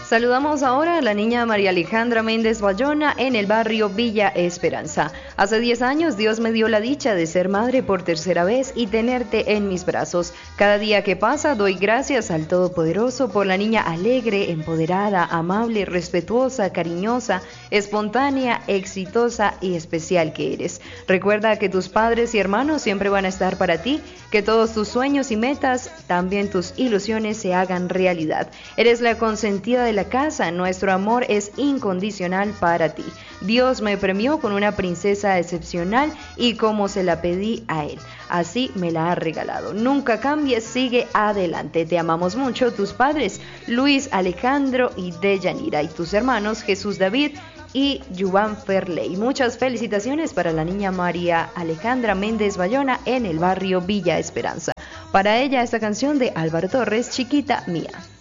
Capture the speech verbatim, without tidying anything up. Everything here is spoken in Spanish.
Saludamos ahora a la niña María Alejandra Méndez Bayona en el barrio Villa Esperanza. Hace diez años Dios me dio la dicha de ser madre por tercera vez y tenerte en mis brazos. Cada día que pasa doy gracias al Todopoderoso por la niña alegre, empoderada, amable, respetuosa, cariñosa, espontánea, exitosa y especial que eres. Recuerda que tus padres y hermanos siempre van a estar para ti, que todos tus sueños y metas, también tus ilusiones, se hagan realidad. Eres la consentida de la casa, nuestro amor es incondicional para ti. Dios me premió con una princesa excepcional y como se la pedí a Él, así me la ha regalado. Nunca cambies, sigue adelante. Te amamos mucho, tus padres, Luis, Alejandro y Deyanira, y tus hermanos, Jesús David y Yuvan Ferley. Muchas felicitaciones para la niña María Alejandra Méndez Bayona en el barrio Villa Esperanza. Para ella esta canción de Álvaro Torres, Chiquita Mía.